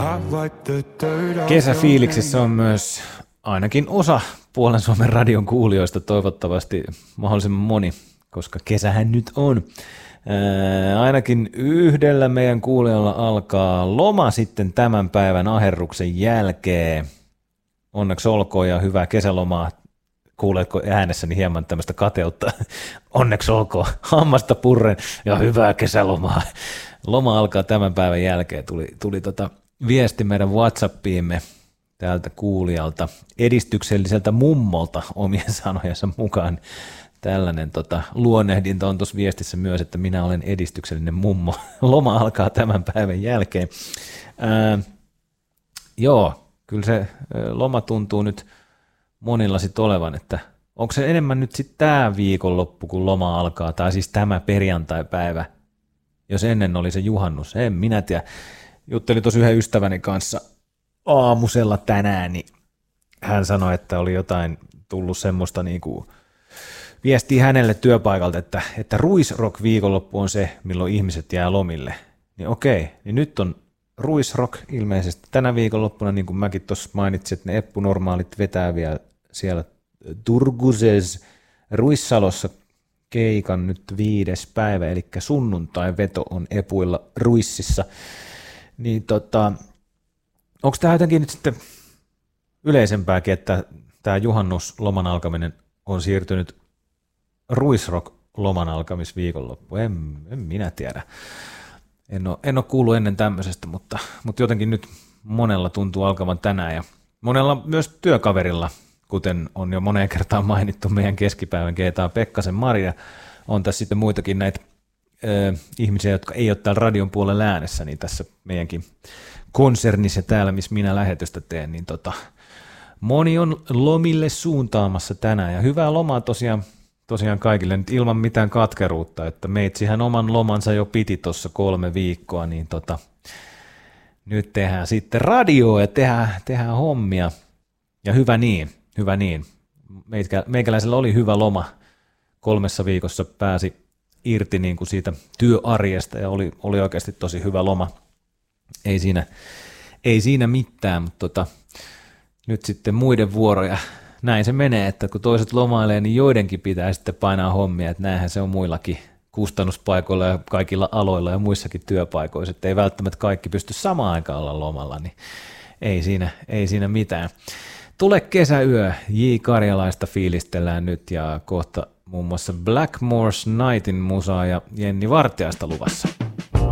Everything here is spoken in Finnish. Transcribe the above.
Kesäfiiliksissä on myös ainakin osa Puolen Suomen radion kuulijoista, toivottavasti mahdollisimman moni, koska kesähän nyt on. Ainakin yhdellä meidän kuulijalla alkaa loma sitten tämän päivän aherruksen jälkeen. Onneksi olkoon ja hyvää kesälomaa. Kuuletko äänessäni hieman tämmöistä kateutta? Onneksi olkoon, hammasta purren ja hyvää kesälomaa. Loma alkaa tämän päivän jälkeen. Tuli viesti meidän WhatsAppiimme täältä kuulijalta, edistykselliseltä mummolta omien sanojensa mukaan. Tällainen luonnehdinta on tuossa viestissä myös, että minä olen edistyksellinen mummo. Loma alkaa tämän päivän jälkeen. Joo, kyllä se loma tuntuu nyt monilla sitten olevan, että onko se enemmän nyt sitten tämä viikonloppu, kun loma alkaa, tai siis tämä perjantaipäivä, jos ennen oli se juhannus, en minä tiedä. Juttelin tuossa yhden ystäväni kanssa aamusella tänään, niin hän sanoi, että oli jotain tullut semmoista niinku viestiä hänelle työpaikalta, että ruisrock viikonloppu on se, milloin ihmiset jää lomille. Niin okei, niin nyt on ruisrock ilmeisesti tänä viikonloppuna, niin kuin mäkin tuossa mainitsin, että ne Eppu-normaalit vetää vielä siellä Turguses Ruissalossa keikan nyt 5. päivä, eli sunnuntai veto on Epuilla Ruississa. Niin onko tämä jotenkin nyt sitten yleisempääkin, että tämä juhannusloman alkaminen on siirtynyt ruisrock-loman alkamisviikonloppu? En minä tiedä. En ole kuullut ennen tämmöisestä, mutta jotenkin nyt monella tuntuu alkavan tänään ja monella myös työkaverilla, kuten on jo moneen kertaan mainittu meidän keskipäivän GTA Pekkasen Maria, on tässä sitten muitakin näitä ihmisiä, jotka ei ole täällä radion puolella äänessä, niin tässä meidänkin konsernissa täällä, missä minä lähetystä teen, niin moni on lomille suuntaamassa tänään ja hyvää lomaa tosiaan kaikille nyt ilman mitään katkeruutta, että meitsihän oman lomansa jo piti tuossa 3 viikkoa, niin nyt tehdään sitten radioa ja tehdään hommia ja hyvä niin. Meikäläisellä oli hyvä loma, 3 viikossa pääsi irti niin kuin siitä työarjesta ja oli oikeasti tosi hyvä loma, ei siinä mitään, mutta nyt sitten muiden vuoroja. Näin se menee, että kun toiset lomailee, niin joidenkin pitää sitten painaa hommia, että näinhän se on muillakin kustannuspaikoilla ja kaikilla aloilla ja muissakin työpaikoissa, että ei välttämättä kaikki pysty samaan aikaan olla lomalla, niin ei siinä mitään. Tule kesäyö, J. Karjalaista fiilistellään nyt ja kohta muun muassa Blackmore's Nightin musaa ja Jenni Vartiaista luvassa.